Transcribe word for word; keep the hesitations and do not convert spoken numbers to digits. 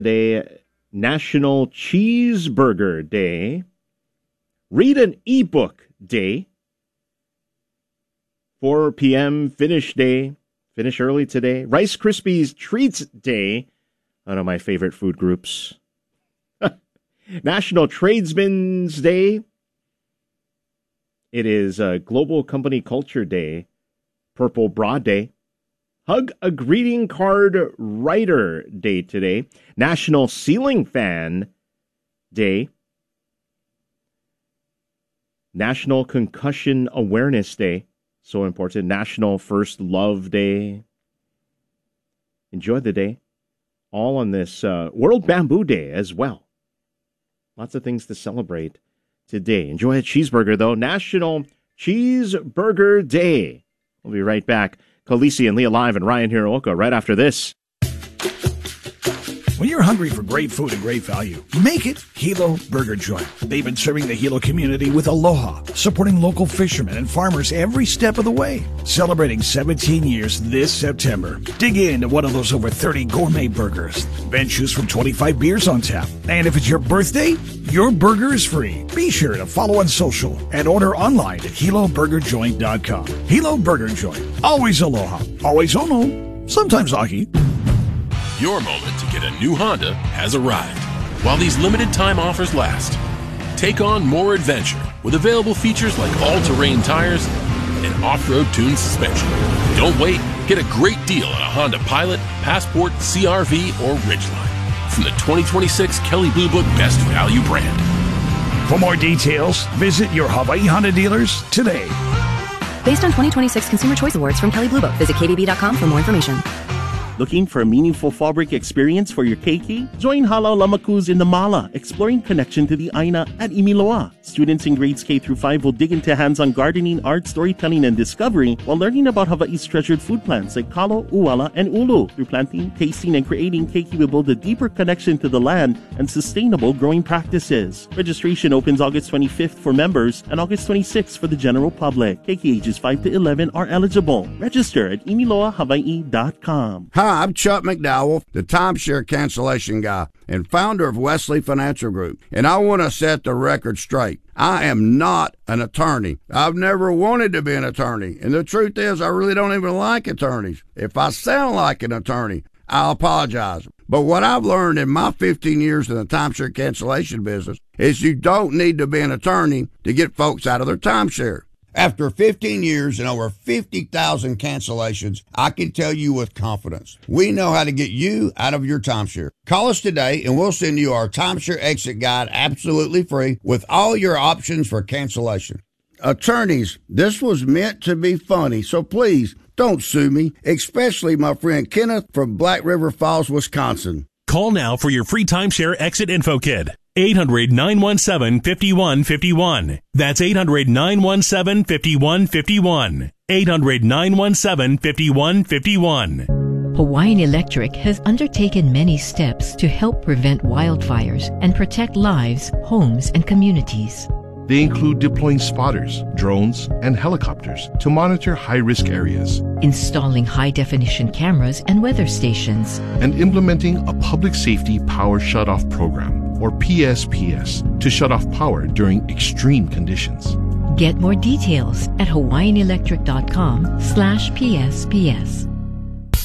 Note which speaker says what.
Speaker 1: Day, National Cheeseburger Day, Read an eBook Day, four p.m. Finish Day, finish early today, Rice Krispies Treats Day, one of my favorite food groups, National Tradesman's Day, it is uh, Global Company Culture Day, Purple Bra Day, Hug a Greeting Card Writer Day today, National Ceiling Fan Day, National Concussion Awareness Day, so important, National First Love Day. Enjoy the day. All on this uh, World Bamboo Day as well. Lots of things to celebrate today. Enjoy a cheeseburger, though. National Cheeseburger Day. We'll be right back. Khaleesi and Leah Live and Ryan Hiraoka right after this.
Speaker 2: When you're hungry for great food and great value, make it Hilo Burger Joint. They've been serving the Hilo community with aloha, supporting local fishermen and farmers every step of the way. Celebrating seventeen years this September. Dig into one of those over thirty gourmet burgers. Then choose from twenty-five beers on tap. And if it's your birthday, your burger is free. Be sure to follow on social and order online at hilo burger joint dot com. Hilo Burger Joint. Always aloha. Always ono. Sometimes ahi.
Speaker 3: Your moment to get a new Honda has arrived. While these limited time offers last, take on more adventure with available features like all-terrain tires and off-road tuned suspension. Don't wait. Get a great deal on a Honda Pilot, Passport, C R V, or Ridgeline from the twenty twenty-six Kelley Blue Book Best Value brand.
Speaker 2: For more details, visit your Hawaii Honda dealers today.
Speaker 4: Based on twenty twenty-six Consumer Choice Awards from Kelley Blue Book, visit k b b dot com for more information.
Speaker 5: Looking for a meaningful fall break experience for your keiki? Join Halau Lamakus in the Mala, exploring connection to the Aina at Imiloa. Students in grades K through five will dig into hands-on gardening, art, storytelling, and discovery while learning about Hawaii's treasured food plants like kalo, uala, and ulu. Through planting, tasting, and creating, keiki will build a deeper connection to the land and sustainable growing practices. Registration opens August twenty-fifth for members and August twenty-sixth for the general public. Keiki ages five to eleven are eligible. Register at imiloa hawaii dot com.
Speaker 6: Hi, I'm Chuck McDowell, the timeshare cancellation guy and founder of Wesley Financial Group, and I want to set the record straight. I am not an attorney. I've never wanted to be an attorney, and the truth is I really don't even like attorneys. If I sound like an attorney, I'll apologize. But what I've learned in my fifteen years in the timeshare cancellation business is you don't need to be an attorney to get folks out of their timeshare. After fifteen years and over fifty thousand cancellations, I can tell you with confidence, we know how to get you out of your timeshare. Call us today and we'll send you our timeshare exit guide absolutely free with all your options for cancellation. Attorneys, this was meant to be funny, so please don't sue me, especially my friend Kenneth from Black River Falls, Wisconsin.
Speaker 7: Call now for your free timeshare exit info kit. eight hundred, nine one seven, five one five one. That's eight hundred, nine one seven, five one five one. eight hundred, nine one seven, five one five one.
Speaker 8: Hawaiian Electric has undertaken many steps to help prevent wildfires and protect lives, homes, and communities.
Speaker 9: They include deploying spotters, drones, and helicopters to monitor high-risk areas,
Speaker 8: installing high-definition cameras and weather stations,
Speaker 9: and implementing a public safety power shutoff program, or P S P S, to shut off power during extreme conditions.
Speaker 8: Get more details at hawaiian electric dot com slash P S P S.